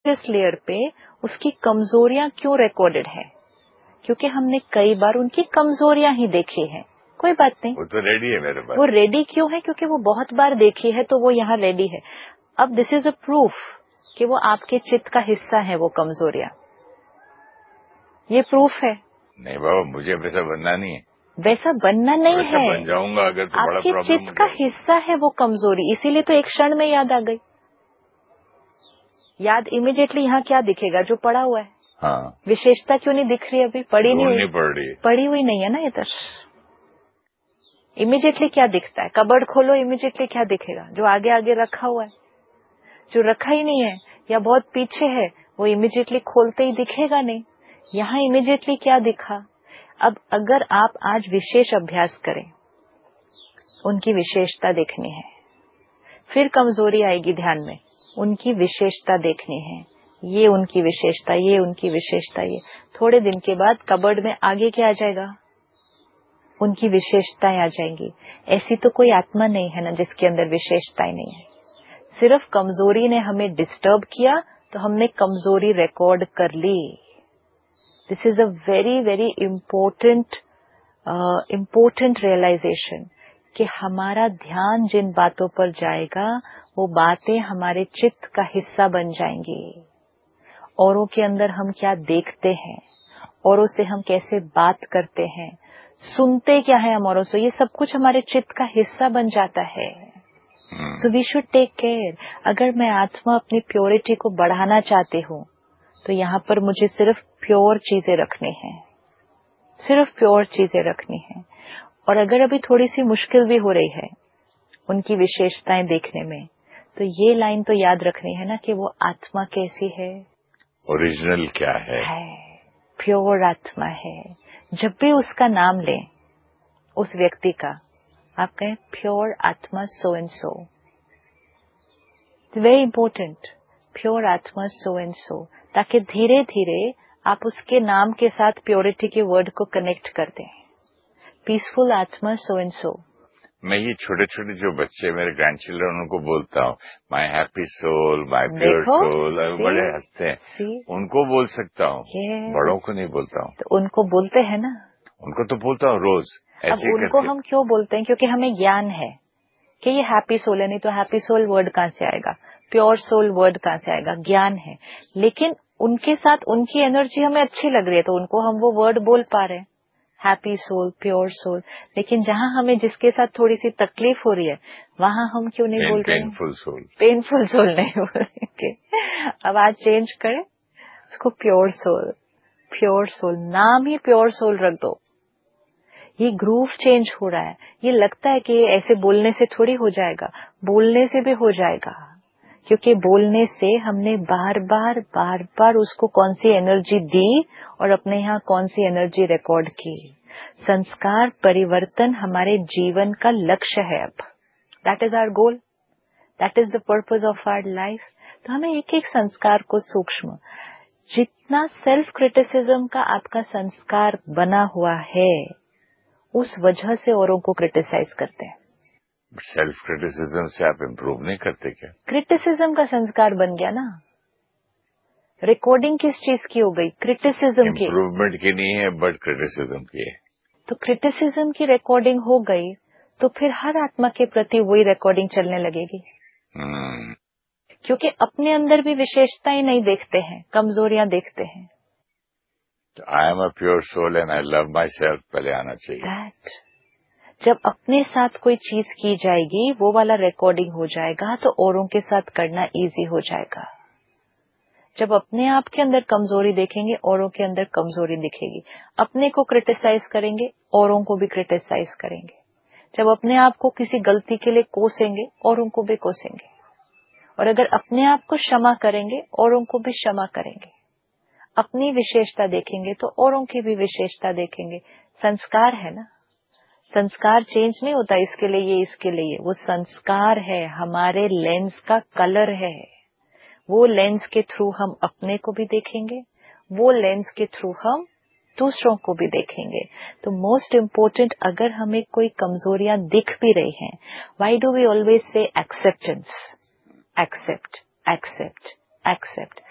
इस लेयर पे उसकी कमजोरियां क्यों रिकॉर्डेड है? क्योंकि हमने कई बार उनकी कमजोरियां ही देखी है। कोई बात नहीं, वो तो रेडी है मेरे पास। वो रेडी क्यों है? क्योंकि वो बहुत बार देखी है, तो वो यहाँ रेडी है। अब दिस इज अ प्रूफ कि वो आपके चित्त का हिस्सा है, वो कमजोरियां। ये प्रूफ है। नहीं बाबा, मुझे वैसा बनना नहीं है। वैसा बनना नहीं वैसा है, बन जाऊंगा अगर तो बड़ा आपके प्रॉब्लम चित्त का हिस्सा है वो कमजोरी, इसीलिए तो एक क्षण में याद आ गई। याद इमीडिएटली यहाँ क्या दिखेगा? जो पड़ा हुआ है। हाँ, विशेषता क्यों नहीं दिख रही? अभी पड़ी नहीं हुई, पड़ रही है, पड़ी हुई नहीं है ना इधर। इमीडिएटली क्या दिखता है? कबर्ड खोलो, इमीडिएटली क्या दिखेगा? जो आगे आगे रखा हुआ है। जो रखा ही नहीं है या बहुत पीछे है, वो इमीडिएटली खोलते ही दिखेगा नहीं। यहाँ इमीडिएटली क्या दिखा? अब अगर आप आज विशेष अभ्यास करें, उनकी विशेषता देखनी है, फिर कमजोरी आएगी ध्यान में, उनकी विशेषता देखनी है, ये उनकी विशेषता, ये उनकी विशेषता, ये थोड़े दिन के बाद कबर्ड में आगे क्या आ जाएगा? उनकी विशेषताएं आ जाएंगी। ऐसी तो कोई आत्मा नहीं है ना जिसके अंदर विशेषताएं नहीं है। सिर्फ कमजोरी ने हमें डिस्टर्ब किया तो हमने कमजोरी रिकॉर्ड कर ली। This is a very very important realisation कि हमारा ध्यान जिन बातों पर जाएगा वो बातें हमारे चित्त का हिस्सा बन जाएंगी। औरों के अंदर हम क्या देखते हैं, औरों से हम कैसे बात करते हैं, सुनते क्या है हम औरों से, ये सब कुछ हमारे चित्त का हिस्सा बन जाता है। So we should take care. अगर मैं आत्मा अपनी प्योरिटी को बढ़ाना चाहती हूँ तो यहाँ पर मुझे सिर्फ प्योर चीजें रखनी है, सिर्फ प्योर चीजें रखनी है। और अगर अभी थोड़ी सी मुश्किल भी हो रही है उनकी विशेषताएं देखने में, तो ये लाइन तो याद रखनी है ना कि वो आत्मा कैसी है, ओरिजिनल क्या है, प्योर आत्मा है। जब भी उसका नाम लें उस व्यक्ति का, आप कहें प्योर आत्मा so and so. Very important, pure आत्मा सो एंड सो, ताकि धीरे धीरे आप उसके नाम के साथ प्योरिटी के वर्ड को कनेक्ट कर दें। पीसफुल आत्मा सो एंड सो। मैं ये छोटे छोटे जो बच्चे मेरे ग्रैंड चिल्ड्रन उनको बोलता हूँ, my happy soul, my pure soul, बड़े हंसते हैं। उनको बोल सकता हूँ, बड़ों को नहीं बोलता हूँ। तो उनको बोलते हैं ना, उनको तो बोलता हूँ रोज ऐसे। अब उनको हम क्यों बोलते हैं? क्योंकि हमें ज्ञान है कि ये हैप्पी सोल है, नहीं तो हैप्पी सोल वर्ड कहाँ से आएगा, प्योर सोल वर्ड कहाँ से आएगा? ज्ञान है। लेकिन उनके साथ उनकी एनर्जी हमें अच्छी लग रही है तो उनको हम वो वर्ड बोल पा रहे हैं, हैप्पी सोल, प्योर सोल। लेकिन जहाँ हमें जिसके साथ थोड़ी सी तकलीफ हो रही है वहाँ हम क्यों नहीं बोल रहे हैं? पेनफुल सोल, पेनफुल सोल नहीं बोल रहे। अब आज चेंज करें उसको, प्योर सोल, प्योर सोल। नाम ही प्योर सोल रख दो। ये ग्रूव चेंज हो रहा है। ये लगता है कि ऐसे बोलने से थोड़ी हो जाएगा, बोलने से भी हो जाएगा, क्योंकि बोलने से हमने बार बार उसको कौन सी एनर्जी दी और अपने यहाँ कौन सी एनर्जी रिकॉर्ड की। संस्कार परिवर्तन हमारे जीवन का लक्ष्य है। अब that is our goal, that is the purpose of our life. तो हमें एक एक संस्कार को सूक्ष्म, जितना सेल्फ क्रिटिसिज्म का आपका संस्कार बना हुआ है उस वजह से औरों को क्रिटिसाइज करते हैं। सेल्फ क्रिटिसिज्म से आप इम्प्रूव नहीं करते क्या? क्रिटिसिज्म का संस्कार बन गया ना। रिकॉर्डिंग किस चीज की हो गई? क्रिटिसिज्म की। इम्प्रूवमेंट की नहीं है बट क्रिटिसिज्म की है। तो क्रिटिसिज्म की रिकॉर्डिंग हो गई तो फिर हर आत्मा के प्रति वही रिकॉर्डिंग चलने लगेगी। क्योंकि अपने अंदर भी विशेषताएं नहीं देखते हैं, कमजोरियां देखते हैं। I am a pure soul and I love my self पहले आना चाहिए। That, जब अपने साथ कोई चीज की जाएगी वो वाला रिकॉर्डिंग हो जाएगा तो औरों के साथ करना इजी हो जाएगा। जब अपने आप के अंदर कमजोरी देखेंगे औरों के अंदर कमजोरी दिखेगी। अपने को क्रिटिसाइज करेंगे औरों को भी क्रिटिसाइज करेंगे। जब अपने आप को किसी गलती के लिए कोसेंगे औरों को भी कोसेंगे। और अगर अपने आप को क्षमा करेंगे औरों को भी क्षमा करेंगे। अपनी विशेषता देखेंगे तो औरों की भी विशेषता देखेंगे। संस्कार है ना, संस्कार चेंज नहीं होता इसके लिए ये इसके लिए, वो संस्कार है, हमारे लेंस का कलर है। वो लेंस के थ्रू हम अपने को भी देखेंगे, वो लेंस के थ्रू हम दूसरों को भी देखेंगे। तो मोस्ट इम्पोर्टेंट, अगर हमें कोई कमजोरियां दिख भी रही हैं, why do we always say acceptance, accept accept accept.